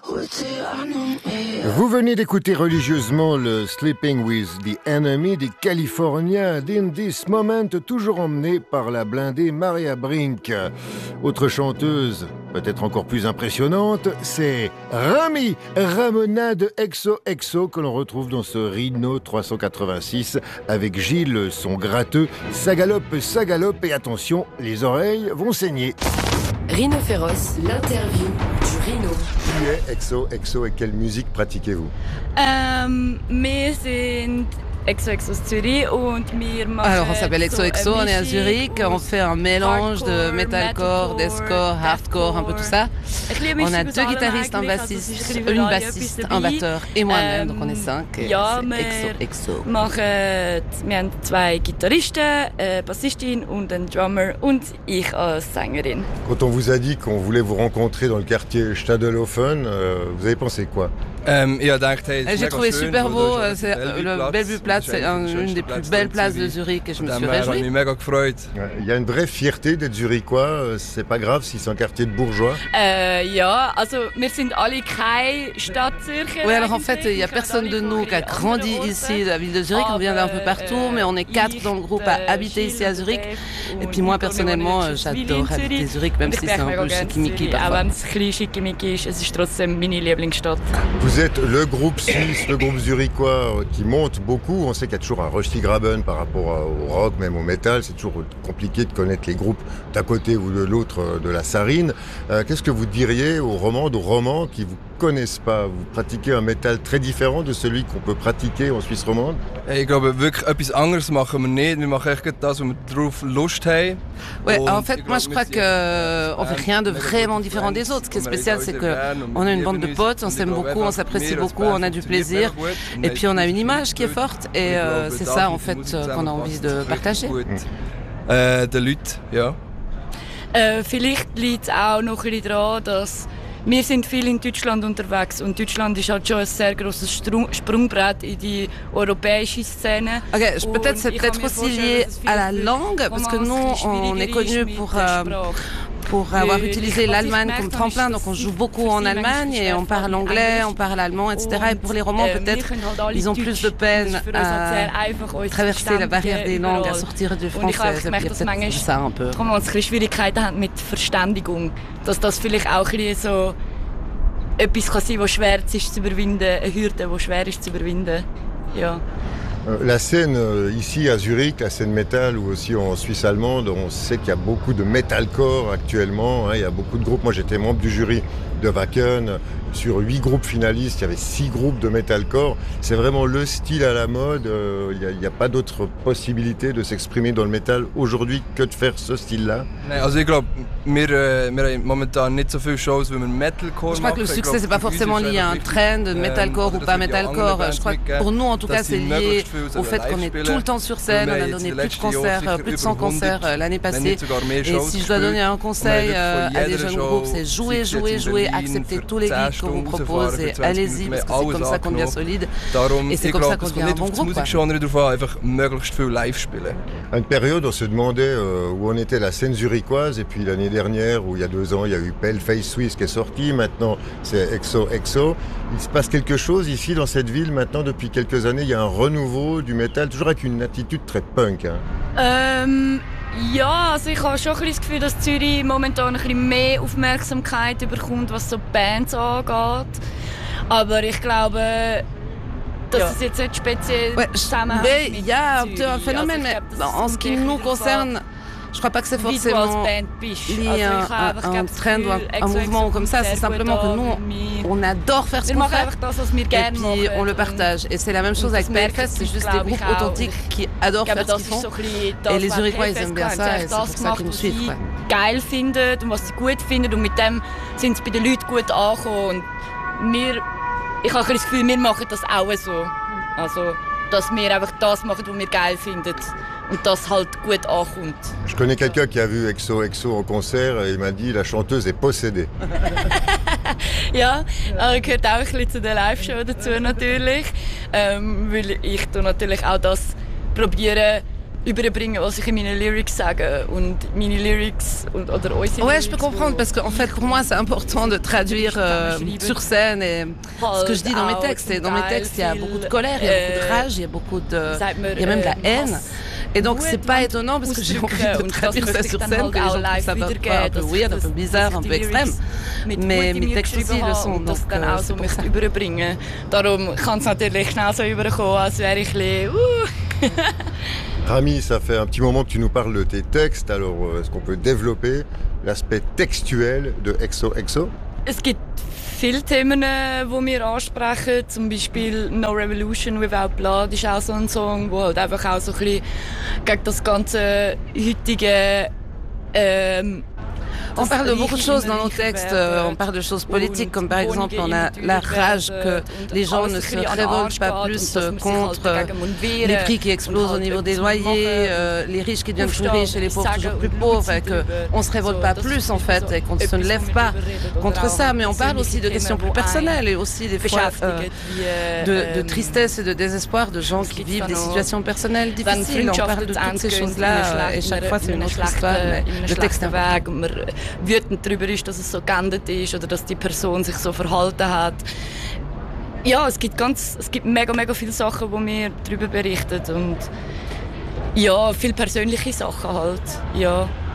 Vous venez d'écouter religieusement le Sleeping with the Enemy des Californiens d'In This Moment, toujours emmené par la blindée Maria Brink. Autre chanteuse, peut-être encore plus impressionnante, c'est Ramona de XOXO que l'on retrouve dans ce Rhino 386 avec Gilles, son gratteux. Ça galope et attention, les oreilles vont saigner. Rhino Féroce, l'interview du Rhino. Qui est XOXO et quelle musique pratiquez-vous? Wir sind XOXO Zürich und wir machen. Alors on s'appelle XOXO, on est à Zurich, on fait un mélange de metalcore, deathcore, hardcore, un peu tout ça. On a 2 guitaristes, un bassiste, une bassiste, un batteur et moi-même, donc on est 5 et c'est XOXO. Wir haben 2 Gitarristen, eine Bassistin und einen Drummer und ich als Sängerin. Quand on vous a dit qu'on voulait vous rencontrer dans le quartier Stadelhofen, vous avez pensé quoi? J'ai trouvé super beau, c'est le Bellevue Platz, c'est une des plus belles places de Zurich et je me suis réjouie. Il y a une vraie fierté d'être zurichois, c'est pas grave si c'est un quartier de bourgeois. Ja, also wir sind alle keine Stadtzürcher. Oui, alors en fait, il n'y a personne de nous qui a grandi ici, de la ville de Zurich, on vient d'un peu partout, mais on est 4 dans le groupe à habiter ici à Zurich. Et puis moi, personnellement, j'adore habiter Zurich, même si c'est un peu schickimicki parfois. Auch wenn es ein bisschen schickimicki ist, es ist trotzdem meine Lieblingsstadt. Vous êtes le groupe suisse, le groupe zurichois qui monte beaucoup. On sait qu'il y a toujours un Röstigraben par rapport au rock, même au métal. C'est toujours compliqué de connaître les groupes d'un côté ou de l'autre de la Sarine. Qu'est-ce que vous diriez aux romans qui vous connaissent pas? Vous pratiquez un métal très différent de celui qu'on peut pratiquer en Suisse romande? Ich glaube, wirklich etwas anderes machen wir nicht. Wir machen echt das, was wir drauf Lust haben. Ouais, en fait, moi je crois qu'on fait rien de vraiment différent des autres. Ce qui est spécial, c'est qu'on a une bande de potes, on s'aime beaucoup, on s'apprécie beaucoup, on a du plaisir. Et puis on a une image qui est forte et c'est ça en fait qu'on a envie de partager. Den Leuten, ja. Vielleicht liegt es auch noch ein bisschen daran, dass wir sind viel in Deutschland unterwegs und Deutschland ist halt schon ein sehr grosses Sprungbrett in die europäische Szene. Okay, peut-être c'est peut-être aussi lié à la langue parce que nous on est connus pour avoir utilisé l'Allemagne comme tremplin, donc on joue beaucoup en Allemagne et on parle anglais, on parle allemand, etc. Et pour les Romans, peut-être, ils ont plus de peine à traverser la barrière des langues, à sortir du français. C'est peut-être ça un peu. Darum haben wir Schwierigkeiten haben mit Verständigung, dass das vielleicht auch ein bisschen so etwas kann sein, was schwer ist zu überwinden, eine Hürde, die schwer ist zu überwinden. Ja. La scène ici à Zurich, la scène métal ou aussi en Suisse allemande, on sait qu'il y a beaucoup de metalcore actuellement, hein, il y a beaucoup de groupes. Moi j'étais membre du jury de Wacken. Sur 8 groupes finalistes, il y avait 6 groupes de metalcore. C'est vraiment le style à la mode. Il n'y a pas d'autre possibilité de s'exprimer dans le métal aujourd'hui que de faire ce style-là. Also ich glaube, wir haben momentan nicht so viele Shows, wie wir Metalcore Je crois que le succès, c'est pas forcément lié à un trend, metalcore ou pas metalcore. Je crois que pour nous, en tout cas, c'est lié au fait qu'on est tout le temps sur scène. On a donné plus de concerts, plus de 100 concerts l'année passée. Et si je dois donner un conseil à des jeunes groupes, c'est jouer, accepter tous les gigs qu'on vous propose et allez-y parce que c'est comme ça qu'on devient solide et c'est comme ça qu'on devient un bon groupe. À une période, on se demandait où en était la scène zurichoise et puis l'année dernière, ou il y a 2 ans, il y a eu Paleface Suisse qui est sorti. Maintenant, c'est XOXO. Il se passe quelque chose ici dans cette ville maintenant depuis quelques années. Il y a un renouveau du métal, toujours avec une attitude très punk. Hein. Ja, also ich habe schon ein bisschen das Gefühl, dass Zürich momentan ein bisschen mehr Aufmerksamkeit bekommt, was so Bands angeht. Aber ich glaube, dass es jetzt nicht speziell zusammenhängt. Oui, il y a un phénomène, mais en ce qui nous concerne, je crois pas que c'est forcément lié à un trend ou un mouvement comme ça. C'est simplement que nous, on adore faire ce qu'on fait et puis on le partage. Et c'est la même chose avec Paleface, c'est juste des groupes authentiques qui adorent faire ce qu'ils font. Et les Zurichois, ils aiment bien ça et c'est pour ça qu'ils nous suivent. Geil finden und was sie gut finden und mit dem sind sie bei den Leuten gut angekommen. Und ich habe das Gefühl, wir machen das auch so. Also, dass wir einfach das machen, was wir geil finden. Und das halt gut ankommt. Je connais quelqu'un qui a vu XOXO en concert et il m'a dit la chanteuse est possédée. Ja, gehört auch ein bisschen zu der Live-Show dazu natürlich. Weil ich natürlich auch das probiere überbringen, was ich in meinen Lyrics sage. Und meine Lyrics oder unsere Ouais, Lyrics, je peux comprendre, parce qu'en fait, pour moi, c'est important de traduire sur scène et ce que je dis dans mes textes. Et dans mes textes, il y a beaucoup de colère, il y a beaucoup de rage, il y a beaucoup il y a même de la haine. Et donc, c'est pas étonnant parce que j'ai envie de traduire ça sur scène, que les gens trouvent ça parfois un peu weird, un peu bizarre, un peu extrême. Mais mes textes aussi le sont, donc c'est pour ça. Darum kann es natürlich schnell so überkommen, als wäre ich ein bisschen... Rami, ça fait un petit moment que tu nous parles de tes textes, alors est-ce qu'on peut développer l'aspect textuel de XOXO? Es gibt viele Themen, die wir ansprechen. Zum Beispiel No Revolution Without Blood ist auch so ein Song, der halt einfach auch so ein bisschen gegen das ganze heutige On parle de beaucoup de choses dans nos textes, on parle de choses politiques, comme par exemple on a la rage que les gens ne se révoltent pas plus contre les prix qui explosent au niveau des loyers, les riches qui deviennent plus riches et les pauvres toujours plus pauvres, et qu'on ne se révolte pas plus en fait, et qu'on ne se lève pas contre ça. Mais on parle aussi de questions plus personnelles et aussi des fois de tristesse et de désespoir de gens qui vivent des situations personnelles difficiles. On parle de toutes ces choses-là et chaque fois c'est une autre histoire, mais le texte est important. Wütend darüber ist, dass es so geendet ist oder dass die Person sich so verhalten hat. Ja, es gibt mega viele Sachen, die wir darüber berichten und ja, viele persönliche Sachen halt, ja.